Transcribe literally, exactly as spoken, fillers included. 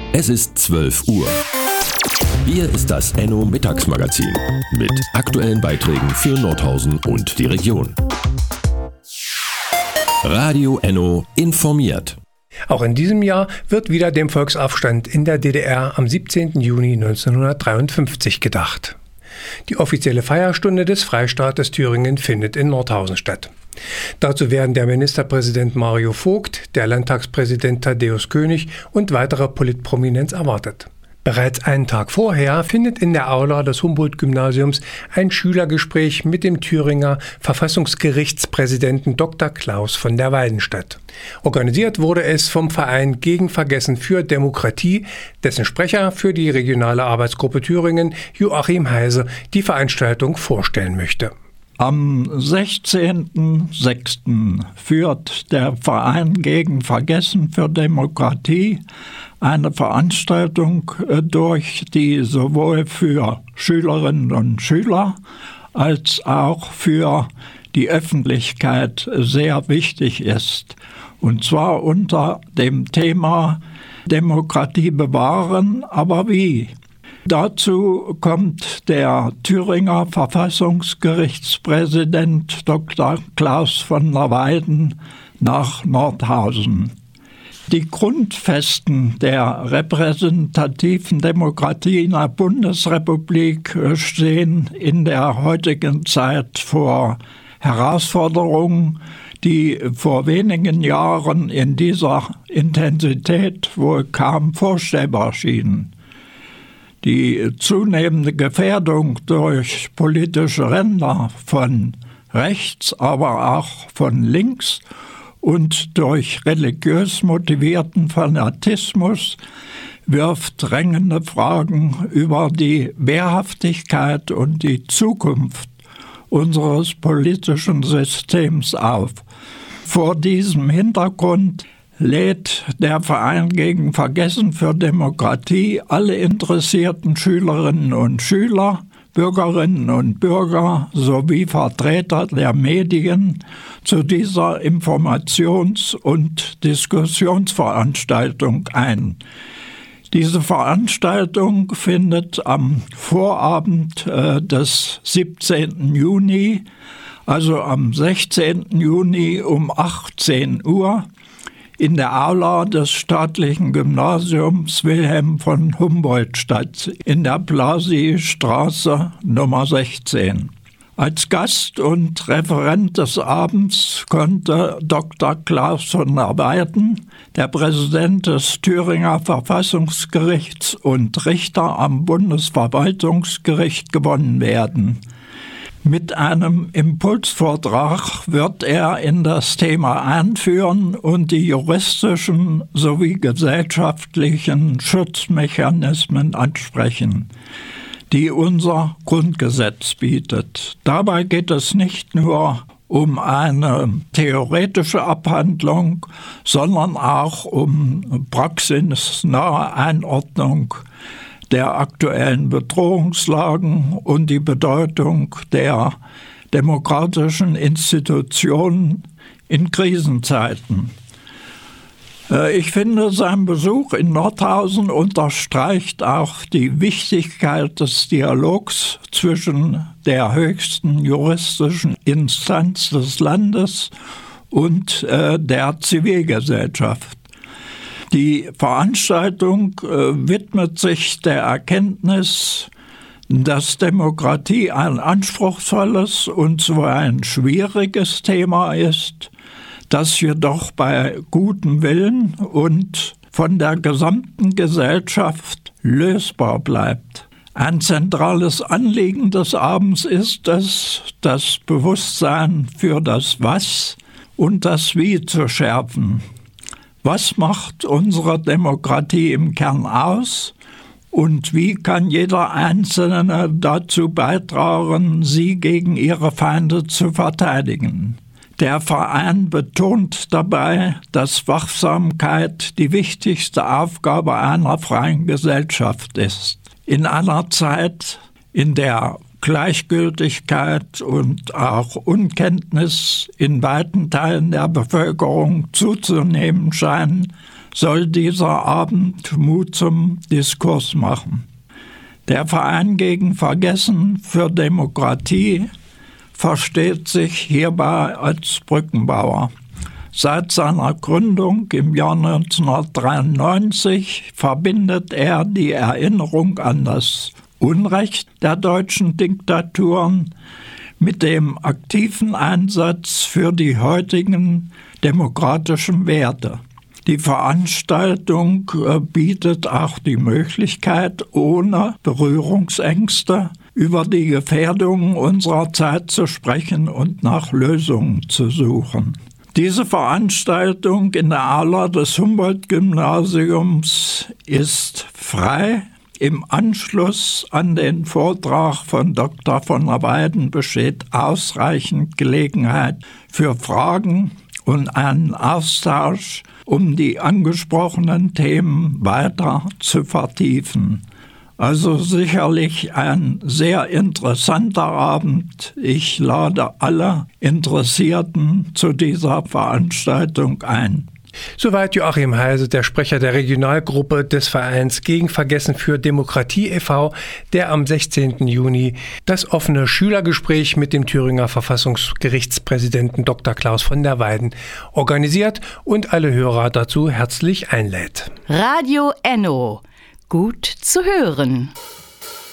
Es ist zwölf Uhr. Hier ist das Enno Mittagsmagazin mit aktuellen Beiträgen für Nordhausen und die Region. Radio Enno informiert. Auch in diesem Jahr wird wieder dem Volksaufstand in der D D R am siebzehnten Juni neunzehnhundertdreiundfünfzig gedacht. Die offizielle Feierstunde des Freistaates Thüringen findet in Nordhausen statt. Dazu werden der Ministerpräsident Mario Vogt, der Landtagspräsident Thaddäus König und weitere Politprominenz erwartet. Bereits einen Tag vorher findet in der Aula des Humboldt-Gymnasiums ein Schülergespräch mit dem Thüringer Verfassungsgerichtspräsidenten Doktor Klaus von der Weyden statt. Organisiert wurde es vom Verein Gegen Vergessen für Demokratie, dessen Sprecher für die regionale Arbeitsgruppe Thüringen, Joachim Heise, die Veranstaltung vorstellen möchte. Am sechzehnten sechsten führt der Verein Gegen Vergessen für Demokratie eine Veranstaltung durch, die sowohl für Schülerinnen und Schüler als auch für die Öffentlichkeit sehr wichtig ist. Und zwar unter dem Thema Demokratie bewahren, aber wie? Dazu kommt der Thüringer Verfassungsgerichtspräsident Doktor Klaus von der Weyden nach Nordhausen. Die Grundfesten der repräsentativen Demokratie in der Bundesrepublik stehen in der heutigen Zeit vor Herausforderungen, die vor wenigen Jahren in dieser Intensität wohl kaum vorstellbar schienen. Die zunehmende Gefährdung durch politische Ränder von rechts, aber auch von links und durch religiös motivierten Fanatismus wirft drängende Fragen über die Wehrhaftigkeit und die Zukunft unseres politischen Systems auf. Vor diesem Hintergrund lädt der Verein Gegen Vergessen für Demokratie alle interessierten Schülerinnen und Schüler, Bürgerinnen und Bürger sowie Vertreter der Medien zu dieser Informations- und Diskussionsveranstaltung ein. Diese Veranstaltung findet am Vorabend äh, des siebzehnten Juni, also am sechzehnten Juni um achtzehn Uhr, in der Aula des staatlichen Gymnasiums Wilhelm von Humboldt statt, in der Blasi-Straße Nummer sechzehn. Als Gast und Referent des Abends konnte Doktor Klaus von der Weyden, der Präsident des Thüringer Verfassungsgerichts und Richter am Bundesverwaltungsgericht, gewonnen werden. Mit einem Impulsvortrag wird er in das Thema einführen und die juristischen sowie gesellschaftlichen Schutzmechanismen ansprechen, die unser Grundgesetz bietet. Dabei geht es nicht nur um eine theoretische Abhandlung, sondern auch um praxisnahe Einordnung der aktuellen Bedrohungslagen und die Bedeutung der demokratischen Institutionen in Krisenzeiten. Ich finde, sein Besuch in Nordhausen unterstreicht auch die Wichtigkeit des Dialogs zwischen der höchsten juristischen Instanz des Landes und äh, der Zivilgesellschaft. Die Veranstaltung äh, widmet sich der Erkenntnis, dass Demokratie ein anspruchsvolles und zwar ein schwieriges Thema ist, das jedoch bei gutem Willen und von der gesamten Gesellschaft lösbar bleibt. Ein zentrales Anliegen des Abends ist es, das Bewusstsein für das Was und das Wie zu schärfen. Was macht unsere Demokratie im Kern aus und wie kann jeder Einzelne dazu beitragen, sie gegen ihre Feinde zu verteidigen? Der Verein betont dabei, dass Wachsamkeit die wichtigste Aufgabe einer freien Gesellschaft ist. In einer Zeit, in der Gleichgültigkeit und auch Unkenntnis in weiten Teilen der Bevölkerung zuzunehmen scheinen, soll dieser Abend Mut zum Diskurs machen. Der Verein gegen Vergessen für Demokratie versteht sich hierbei als Brückenbauer. Seit seiner Gründung im Jahr neunzehnhundertdreiundneunzig verbindet er die Erinnerung an das Unrecht der deutschen Diktaturen mit dem aktiven Einsatz für die heutigen demokratischen Werte. Die Veranstaltung bietet auch die Möglichkeit, ohne Berührungsängste über die Gefährdungen unserer Zeit zu sprechen und nach Lösungen zu suchen. Diese Veranstaltung in der Aula des Humboldt-Gymnasiums ist frei. Im Anschluss an den Vortrag von Doktor von der Weyden besteht ausreichend Gelegenheit für Fragen und einen Austausch, um die angesprochenen Themen weiter zu vertiefen. Also sicherlich ein sehr interessanter Abend. Ich lade alle Interessierten zu dieser Veranstaltung ein. Soweit Joachim Heise, der Sprecher der Regionalgruppe des Vereins gegen Vergessen für Demokratie e V, der am sechzehnten Juni das offene Schülergespräch mit dem Thüringer Verfassungsgerichtspräsidenten Doktor Klaus von der Weyden organisiert und alle Hörer dazu herzlich einlädt. Radio Enno. Gut zu hören.